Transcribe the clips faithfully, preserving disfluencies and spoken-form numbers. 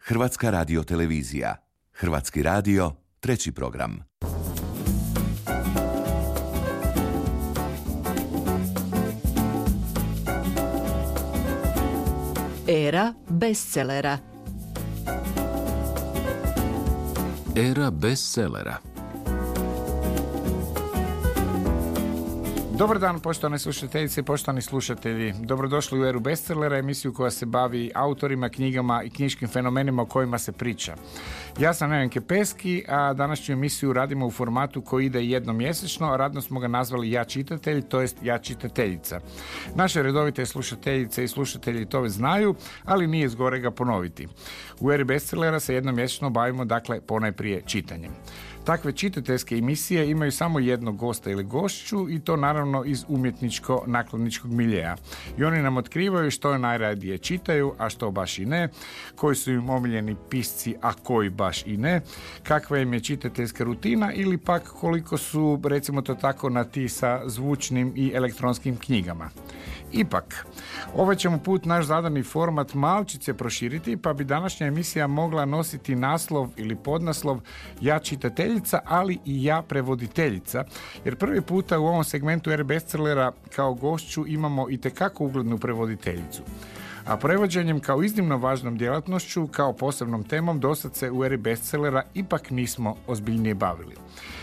Hrvatska radiotelevizija. Hrvatski radio, treći program. Era bestsellera. Era bestsellera. Dobar dan, poštovane slušateljice i poštovani slušatelji. Dobrodošli u Eru bestsellera, emisiju koja se bavi autorima, knjigama i knjiškim fenomenima o kojima se priča. Ja sam Neven Kepeski, a današnju emisiju radimo u formatu koji ide jednom mjesečno, a radno smo ga nazvali Ja čitatelj, to jest Ja čitateljica. Naše redovite slušateljice i slušatelji to već znaju, ali nije zgorega ponoviti. U Eri bestsellera se jednom mjesečno bavimo, dakle, ponajprije čitanjem. Takve čitateljske emisije imaju samo jednog gosta ili gošću i to naravno iz umjetničko-nakladničkog miljeja. I oni nam otkrivaju što najradije čitaju, a što baš i ne, koji su im omiljeni pisci, a koji baš i ne, kakva im je čitateljska rutina ili pak koliko su, recimo to tako, na ti sa zvučnim i elektronskim knjigama. Ipak, ovaj ćemo put naš zadani format malčice proširiti, pa bi današnja emisija mogla nositi naslov ili podnaslov Ja čitateljica, ali i Ja prevoditeljica, jer prvi puta u ovom segmentu Ere bestsellera kao gošću imamo itekako uglednu prevoditeljicu. A prevođenjem kao iznimno važnom djelatnošću, kao posebnom temom, dosad se u Eri bestsellera ipak nismo ozbiljnije bavili.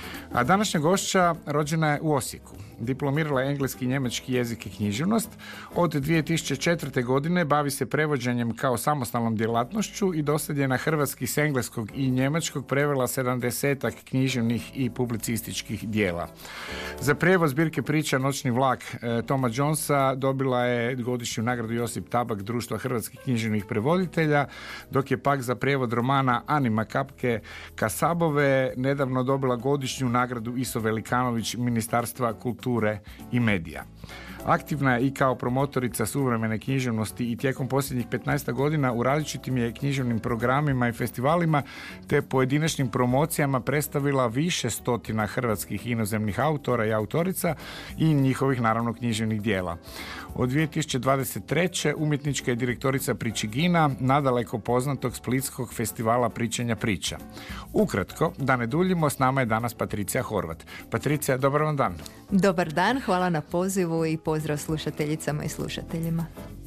A današnja gošća rođena je u Osijeku. Diplomirala je engleski i njemački jezik i književnost. Od dvije tisuće četvrte. godine bavi se prevođenjem kao samostalnom djelatnošću i dosad je na hrvatski s engleskog i njemačkog prevela sedamdesetak književnih i publicističkih dijela. Za prijevod zbirke priča Noćni vlak e, Toma Jonesa dobila je godišnju nagradu Josip Tabak Društva hrvatskih književnih prevoditelja, dok je pak za prijevod romana Anima Kapke Kasabove nedavno dobila godišnju nagradu Iso Velikanović Ministarstva kulture i medija. Aktivna je i kao promotorica suvremene književnosti i tijekom posljednjih petnaest godina u različitim je književnim programima i festivalima te pojedinačnim promocijama predstavila više stotina hrvatskih i inozemnih autora i autorica i njihovih, naravno, književnih dijela. Od dvije tisuće dvadeset treće. umjetnička je direktorica Pričigina, nadaleko poznatog splitskog festivala pričanja priča. Ukratko, da ne duljimo, s nama je danas Patricija Horvat. Patricija, dobar vam dan. Dobar dan, hvala na pozivu i pozdrav slušateljicama i slušateljima.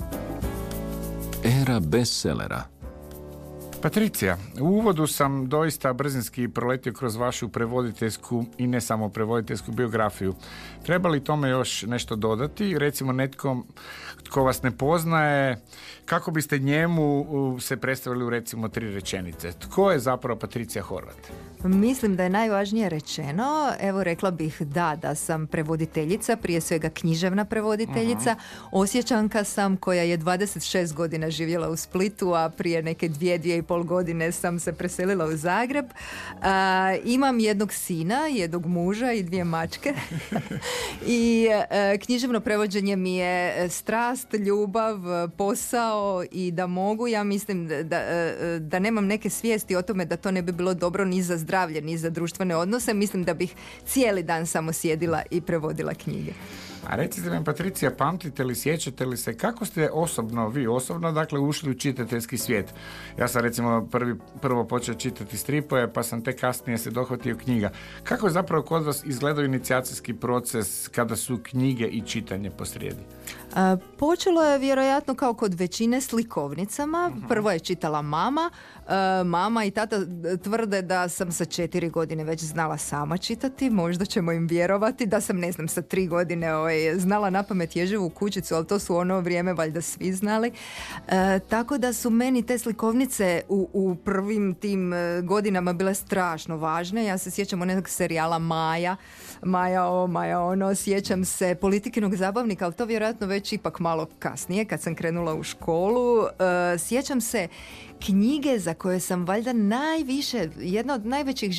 Era bestsellera. Patricija, u uvodu sam doista brzinski proletio kroz vašu prevoditeljsku i ne samo prevoditeljsku biografiju. Treba li tome još nešto dodati? Recimo netko tko vas ne poznaje, kako biste njemu se predstavili u recimo tri rečenice? Tko je zapravo Patricija Horvat? Mislim da je najvažnije rečeno. Evo, rekla bih da, da sam prevoditeljica, prije svega književna prevoditeljica. Uh-huh. Osječanka sam koja je dvadeset šest godina živjela u Splitu, a prije neke dvije, dvije i pol godine sam se preselila u Zagreb. A, imam jednog sina, jednog muža i dvije mačke. I a, književno prevođenje mi je strast, ljubav, posao i da mogu, ja mislim da, da, da nemam neke svijesti o tome da to ne bi bilo dobro ni za zdravlje, ni za društvene odnose. Mislim da bih cijeli dan samo sjedila i prevodila knjige. A recite mi, Patricija, pamtite li, sjećate li se kako ste osobno, vi osobno, dakle, ušli u čitateljski svijet? Ja sam recimo prvi, prvo počeo čitati stripove, pa sam tek kasnije se dohvatio knjiga. Kako je zapravo kod vas izgledao inicijacijski proces kada su knjige i čitanje posrijedi? A, počelo je vjerojatno kao kod većine slikovnicama. Uh-huh. Prvo je čitala mama. A, mama i tata tvrde da sam sa četiri godine već znala sama čitati. Možda ćemo im vjerovati da sam, ne znam, sa tri godine ovaj, znala napamet Ježevu kućicu, ali to su ono vrijeme valjda svi znali. A, tako da su meni te slikovnice u, u prvim tim godinama bile strašno važne. Ja se sjećam onog serijala Maja. Maja o, Maja ono. Sjećam se Politikinog zabavnika, ali to vjerojatno već ipak malo kasnije kad sam krenula u školu. Uh, sjećam se knjige za koje sam valjda najviše, jedna od najvećih